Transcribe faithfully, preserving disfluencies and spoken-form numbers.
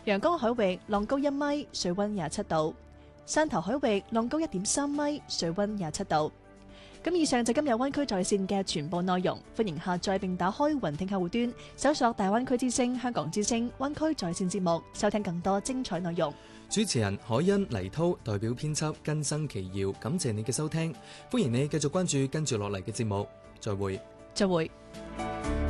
陽江海域浪高一米，水溫廿七度；汕頭海域浪高一點三米，水溫廿七度。咁以上就今日灣區在線嘅全部內容，歡迎下載並打開雲聽客戶端，搜索大灣區之聲、香港之聲、灣區在線節目，收聽更多精彩內容。 主持人海欣、黎濤代表編輯根生奇耀，感謝你嘅收聽，歡迎你繼續關注跟住落嚟嘅節目，再會。 再會。